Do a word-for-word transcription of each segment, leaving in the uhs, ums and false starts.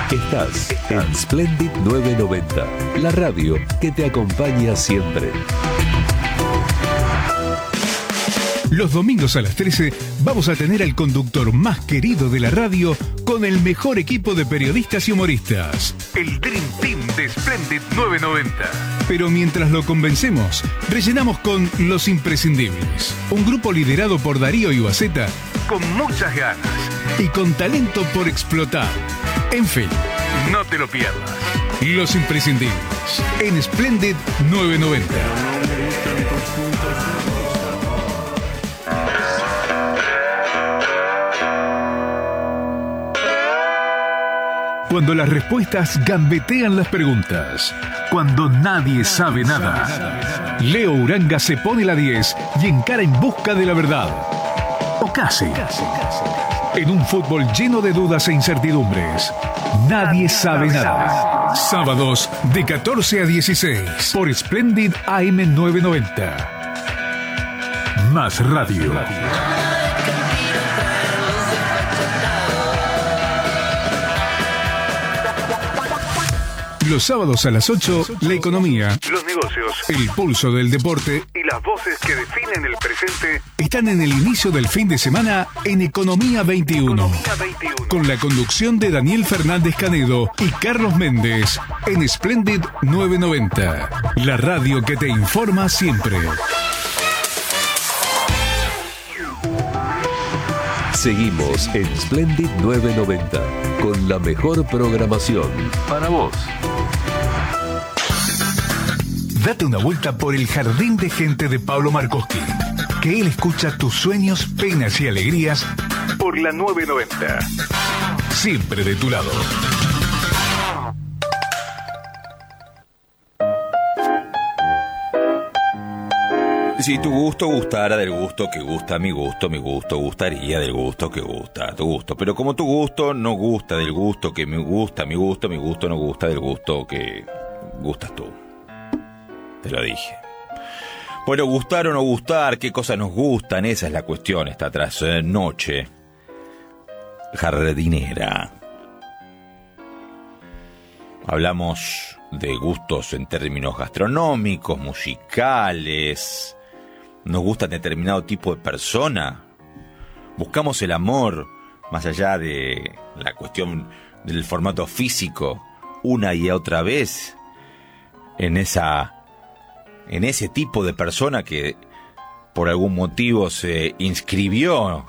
Estás en Splendid novecientos noventa, la radio que te acompaña siempre. Los domingos a las trece vamos a tener al conductor más querido de la radio con el mejor equipo de periodistas y humoristas. El Dream Team de Splendid novecientos noventa. Pero mientras lo convencemos, rellenamos con Los Imprescindibles. Un grupo liderado por Darío Iwaseta con muchas ganas y con talento por explotar. En fin, no te lo pierdas. Los Imprescindibles en Splendid novecientos noventa. Cuando las respuestas gambetean las preguntas. Cuando nadie sabe nada. Leo Uranga se pone la diez y encara en busca de la verdad. O casi. En un fútbol lleno de dudas e incertidumbres. Nadie sabe nada. Sábados de catorce a dieciséis por Splendid A M novecientos noventa. Más radio. Los sábados a las ocho, la economía, los negocios, el pulso del deporte y las voces que definen el presente están en el inicio del fin de semana en Economía veintiuno. Economía veintiuno. Con la conducción de Daniel Fernández Canedo y Carlos Méndez en Splendid novecientos noventa. La radio que te informa siempre. Seguimos en Splendid novecientos noventa con la mejor programación para vos. Date una vuelta por el jardín de gente de Pablo Markowski, que él escucha tus sueños, penas y alegrías por la novecientos noventa. Siempre de tu lado. Si tu gusto gustara del gusto que gusta mi gusto, mi gusto gustaría del gusto que gusta tu gusto. Pero como tu gusto no gusta del gusto que me gusta mi gusto, mi gusto no gusta del gusto que gustas tú. Te lo dije. Bueno, gustar o no gustar, qué cosas nos gustan, esa es la cuestión esta trasnoche jardinera. Hablamos de gustos en términos gastronómicos, musicales. ¿Nos gusta determinado tipo de persona? ¿Buscamos el amor más allá de la cuestión del formato físico una y otra vez en esa en ese tipo de persona que por algún motivo se inscribió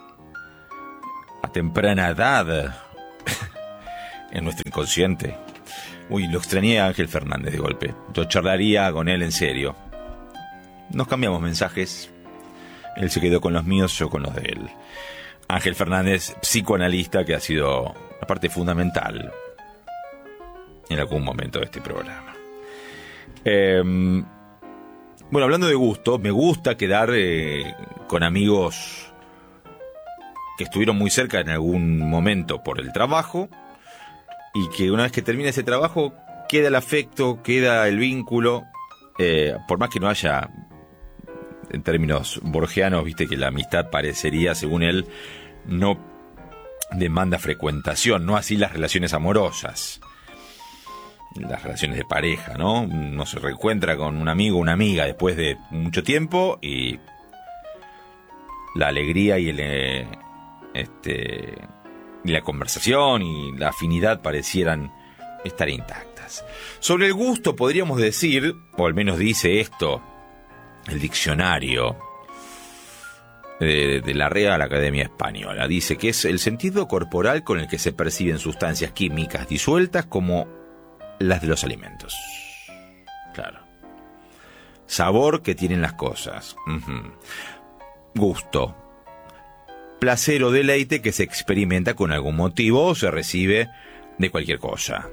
a temprana edad en nuestro inconsciente? Uy, lo extrañé a Ángel Fernández de golpe. Yo charlaría con él en serio. Nos cambiamos mensajes. Él se quedó con los míos, yo con los de él. Ángel Fernández, psicoanalista, que ha sido una parte fundamental en algún momento de este programa. Eh, bueno, hablando de gusto, me gusta quedar eh, con amigos que estuvieron muy cerca en algún momento por el trabajo y que una vez que termina ese trabajo queda el afecto, queda el vínculo, eh, por más que no haya, en términos borgianos, viste que la amistad parecería, según él, no demanda frecuentación, no así las relaciones amorosas, las relaciones de pareja, ¿no? Uno se reencuentra con un amigo o una amiga después de mucho tiempo y la alegría y el, eh, este, y la conversación y la afinidad parecieran estar intactas. Sobre el gusto podríamos decir, o al menos dice esto el diccionario de, de la Real Academia Española, dice que es el sentido corporal con el que se perciben sustancias químicas disueltas como las de los alimentos. Claro. Sabor que tienen las cosas. Uh-huh. Gusto. Placer o deleite que se experimenta con algún motivo o se recibe de cualquier cosa.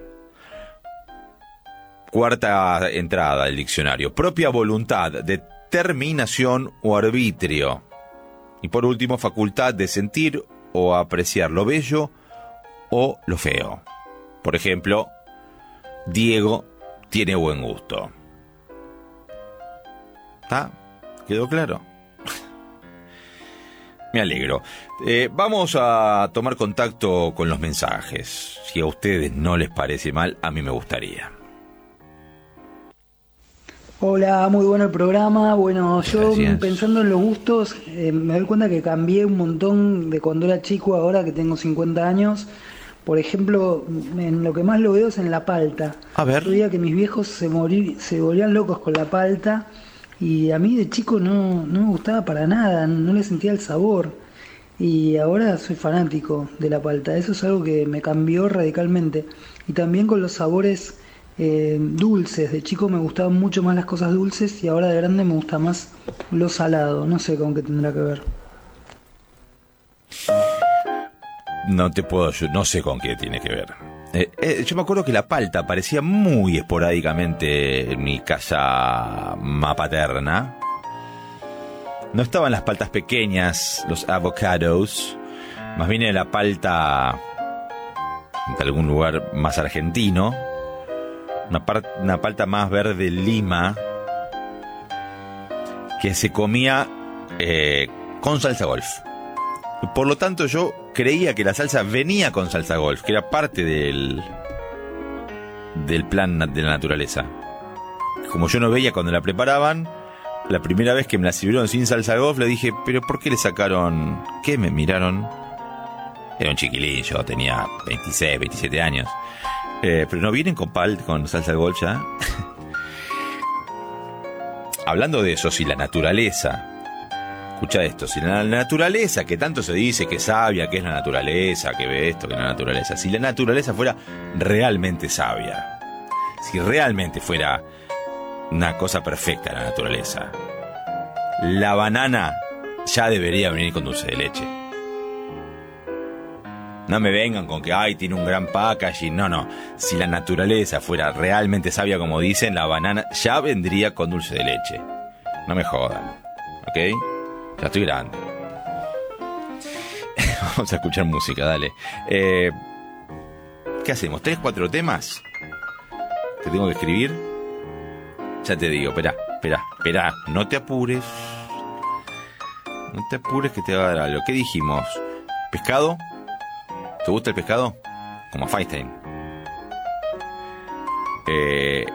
Cuarta entrada del diccionario. Propia voluntad, determinación o arbitrio. Y por último, facultad de sentir o apreciar lo bello o lo feo. Por ejemplo, Diego tiene buen gusto. ¿Está? ¿Quedó claro? Me alegro. Eh, vamos a tomar contacto con los mensajes. Si a ustedes no les parece mal, a mí me gustaría. Hola, muy bueno el programa. Bueno, yo Gracias. pensando en los gustos, eh, me doy cuenta que cambié un montón de cuando era chico, ahora que tengo cincuenta años. Por ejemplo, en lo que más lo veo es en la palta. A ver. Yo veía que mis viejos se, morí, se volvían locos con la palta y a mí de chico no, no me gustaba para nada, no le sentía el sabor. Y ahora soy fanático de la palta. Eso es algo que me cambió radicalmente. Y también con los sabores eh, dulces. De chico me gustaban mucho más las cosas dulces y ahora de grande me gusta más lo salado. No sé con qué tendrá que ver. No te puedo, yo no sé con qué tiene que ver. Eh, eh, yo me acuerdo que la palta aparecía muy esporádicamente en mi casa paterna. No estaban las paltas pequeñas, los avocados. Más bien era la palta de algún lugar más argentino. Una, par- una palta más verde lima que se comía eh, con salsa golf. Por lo tanto, yo creía que la salsa venía con salsa golf, que era parte del, del plan de la naturaleza. Como yo no veía cuando la preparaban, la primera vez que me la sirvieron sin salsa golf, le dije, ¿pero por qué le sacaron? ¿Qué me miraron? Era un chiquilín, yo tenía veintiséis, veintisiete años. Eh, pero no vienen con, pal, con salsa golf ya. Hablando de eso, si la naturaleza... Escucha esto, si la naturaleza, que tanto se dice que es sabia, que es la naturaleza, que ve esto, que es la naturaleza, si la naturaleza fuera realmente sabia, si realmente fuera una cosa perfecta la naturaleza, la banana ya debería venir con dulce de leche. No me vengan con que, ay, tiene un gran packaging, no, no, si la naturaleza fuera realmente sabia como dicen, la banana ya vendría con dulce de leche. No me jodan, ¿ok? Ya estoy grande. Vamos a escuchar música, dale. Eh, ¿Qué hacemos? ¿Tres, cuatro temas? ¿Te tengo que escribir? Ya te digo, espera, espera, espera. No te apures. No te apures que te va a dar algo. ¿Qué dijimos? ¿Pescado? ¿Te gusta el pescado? Como a Feinstein. Eh,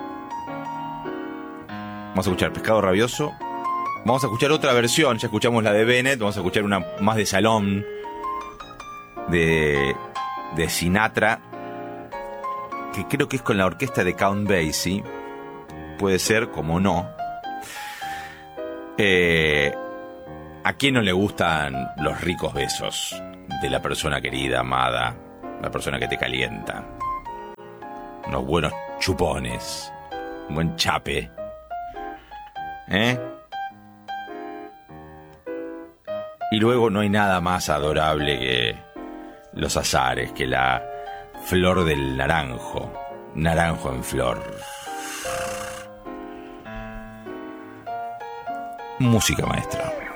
vamos a escuchar Pescado Rabioso. Vamos a escuchar otra versión, ya escuchamos la de Bennett, vamos a escuchar una más de salón, de, de Sinatra, que creo que es con la orquesta de Count Basie, puede ser, como no. Eh, ¿A quién no le gustan los ricos besos de la persona querida, amada, la persona que te calienta? Unos buenos chupones, un buen chape, ¿eh? Y luego no hay nada más adorable que los azares, que la flor del naranjo, naranjo en flor. Música maestra.